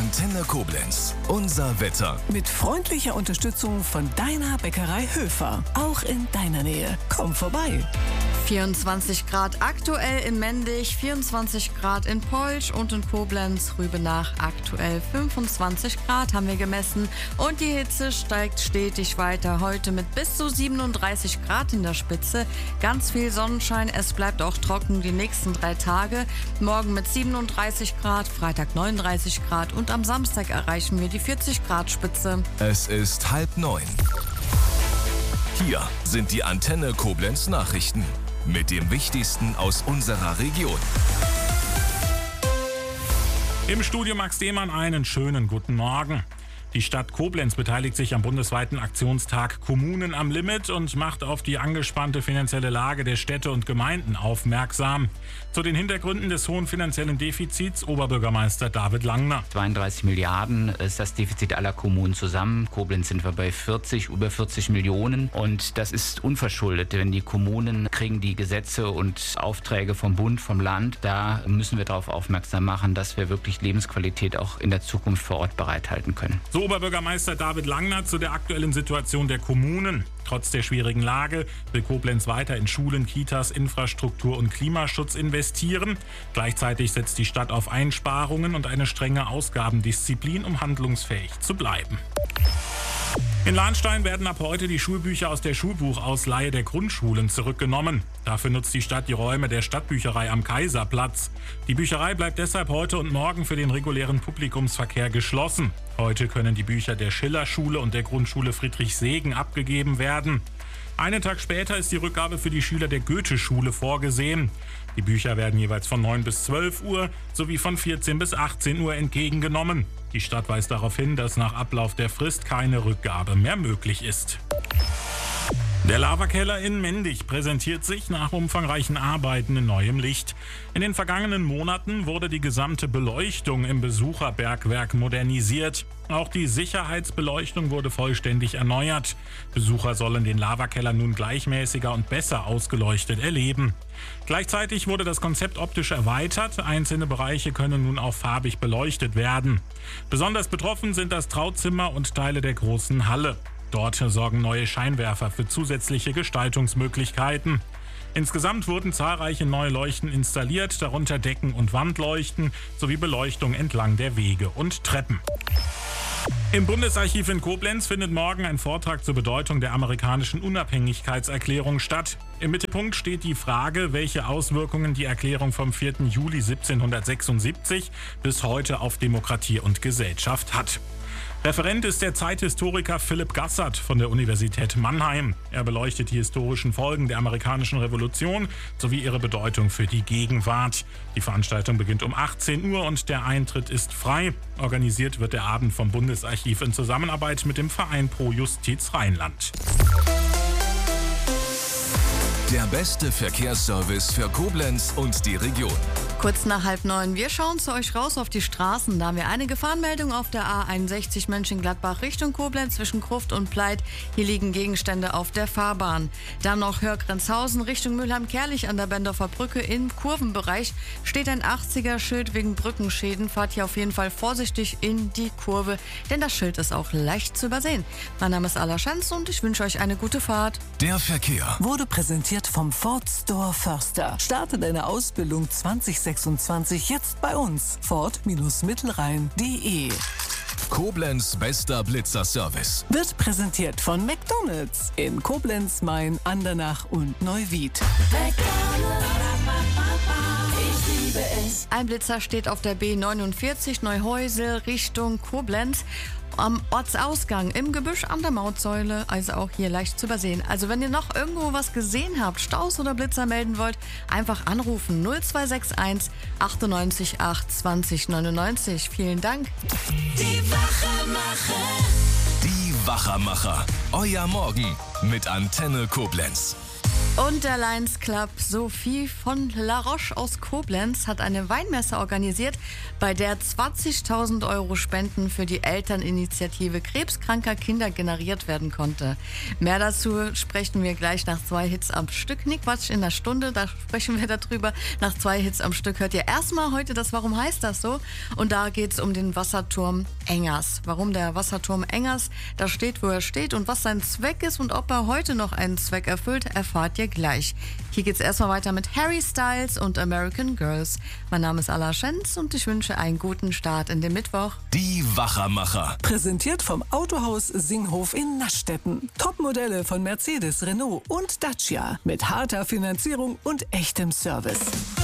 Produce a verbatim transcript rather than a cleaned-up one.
Antenne Koblenz. Unser Wetter. Mit freundlicher Unterstützung von deiner Bäckerei Höfer. Auch in deiner Nähe. Komm vorbei. vierundzwanzig Grad aktuell in Mendig, vierundzwanzig Grad in Polch und in Koblenz, Rübenach aktuell fünfundzwanzig Grad haben wir gemessen. Und die Hitze steigt stetig weiter. Heute mit bis zu siebenunddreißig Grad in der Spitze. Ganz viel Sonnenschein. Es bleibt auch trocken die nächsten drei Tage. Morgen mit siebenunddreißig Grad, Freitag neununddreißig Grad und am Samstag erreichen wir die vierzig Grad Spitze. Es ist halb neun. Hier sind die Antenne Koblenz Nachrichten mit dem Wichtigsten aus unserer Region. Im Studio Max Demann einen schönen guten Morgen. Die Stadt Koblenz beteiligt sich am bundesweiten Aktionstag Kommunen am Limit und macht auf die angespannte finanzielle Lage der Städte und Gemeinden aufmerksam. Zu den Hintergründen des hohen finanziellen Defizits Oberbürgermeister David Langner. zweiunddreißig Milliarden ist das Defizit aller Kommunen zusammen. Koblenz sind wir bei vierzig, über vierzig Millionen. Und das ist unverschuldet, denn die Kommunen kriegen die Gesetze und Aufträge vom Bund, vom Land. Da müssen wir darauf aufmerksam machen, dass wir wirklich Lebensqualität auch in der Zukunft vor Ort bereithalten können. So Oberbürgermeister David Langner zu der aktuellen Situation der Kommunen. Trotz der schwierigen Lage will Koblenz weiter in Schulen, Kitas, Infrastruktur und Klimaschutz investieren. Gleichzeitig setzt die Stadt auf Einsparungen und eine strenge Ausgabendisziplin, um handlungsfähig zu bleiben. In Lahnstein werden ab heute die Schulbücher aus der Schulbuchausleihe der Grundschulen zurückgenommen. Dafür nutzt die Stadt die Räume der Stadtbücherei am Kaiserplatz. Die Bücherei bleibt deshalb heute und morgen für den regulären Publikumsverkehr geschlossen. Heute können die Bücher der Schillerschule und der Grundschule Friedrichsegen abgegeben werden. Einen Tag später ist die Rückgabe für die Schüler der Goetheschule vorgesehen. Die Bücher werden jeweils von neun bis zwölf Uhr sowie von vierzehn bis achtzehn Uhr entgegengenommen. Die Stadt weist darauf hin, dass nach Ablauf der Frist keine Rückgabe mehr möglich ist. Der Lavakeller in Mendig präsentiert sich nach umfangreichen Arbeiten in neuem Licht. In den vergangenen Monaten wurde die gesamte Beleuchtung im Besucherbergwerk modernisiert. Auch die Sicherheitsbeleuchtung wurde vollständig erneuert. Besucher sollen den Lavakeller nun gleichmäßiger und besser ausgeleuchtet erleben. Gleichzeitig wurde das Konzept optisch erweitert. Einzelne Bereiche können nun auch farbig beleuchtet werden. Besonders betroffen sind das Trauzimmer und Teile der großen Halle. Dort sorgen neue Scheinwerfer für zusätzliche Gestaltungsmöglichkeiten. Insgesamt wurden zahlreiche neue Leuchten installiert, darunter Decken- und Wandleuchten sowie Beleuchtung entlang der Wege und Treppen. Im Bundesarchiv in Koblenz findet morgen ein Vortrag zur Bedeutung der amerikanischen Unabhängigkeitserklärung statt. Im Mittelpunkt steht die Frage, welche Auswirkungen die Erklärung vom vierten Juli siebzehnhundertsechsundsiebzig bis heute auf Demokratie und Gesellschaft hat. Referent ist der Zeithistoriker Philipp Gassert von der Universität Mannheim. Er beleuchtet die historischen Folgen der amerikanischen Revolution sowie ihre Bedeutung für die Gegenwart. Die Veranstaltung beginnt um achtzehn Uhr und der Eintritt ist frei. Organisiert wird der Abend vom Bundesarchiv in Zusammenarbeit mit dem Verein Pro Justiz Rheinland. Der beste Verkehrsservice für Koblenz und die Region. Kurz nach halb neun, wir schauen zu euch raus auf die Straßen. Da haben wir eine Gefahrenmeldung auf der A einundsechzig Mönchengladbach Richtung Koblenz zwischen Gruft und Pleit. Hier liegen Gegenstände auf der Fahrbahn. Dann noch Hörgrenzhausen Richtung Mülheim-Kerlich an der Bendorfer Brücke. Im Kurvenbereich steht ein achtziger Schild wegen Brückenschäden. Fahrt hier auf jeden Fall vorsichtig in die Kurve, denn das Schild ist auch leicht zu übersehen. Mein Name ist Ala Schanz und ich wünsche euch eine gute Fahrt. Der Verkehr wurde präsentiert vom Ford Store Förster. Starte deine Ausbildung zwanzig sechsundzwanzig jetzt bei uns. Ford-Mittelrhein punkt de. Koblenz bester Blitzer-Service Wird präsentiert von McDonald's in Koblenz, Main, Andernach und Neuwied. Ich liebe es. Ein Blitzer steht auf der B neunundvierzig Neuhäusel Richtung Koblenz. Am Ortsausgang im Gebüsch an der Mautsäule, also auch hier leicht zu übersehen. Also wenn ihr noch irgendwo was gesehen habt, Staus oder Blitzer melden wollt, einfach anrufen null zwei sechs eins achtundneunzig acht zwanzig neunundneunzig. Vielen Dank. Die Wachermacher. Die Wachermacher. Euer Morgen mit Antenne Koblenz. Und der Lions Club Sophie von La Roche aus Koblenz hat eine Weinmesse organisiert, bei der zwanzigtausend Euro Spenden für die Elterninitiative krebskranker Kinder generiert werden konnte. Mehr dazu sprechen wir gleich nach zwei Hits am Stück. Nee, Quatsch, in der Stunde, da sprechen wir darüber. Nach zwei Hits am Stück hört ihr erstmal heute das Warum heißt das so? Und da geht es um den Wasserturm Engers. Warum der Wasserturm Engers da steht, wo er steht und was sein Zweck ist und ob er heute noch einen Zweck erfüllt, erfahrt ihr gleich. Hier geht's erstmal weiter mit Harry Styles und American Girls. Mein Name ist Ala Schenz und ich wünsche einen guten Start in den Mittwoch. Die Wachermacher. Präsentiert vom Autohaus Singhof in Naschstetten. Topmodelle von Mercedes, Renault und Dacia. Mit harter Finanzierung und echtem Service.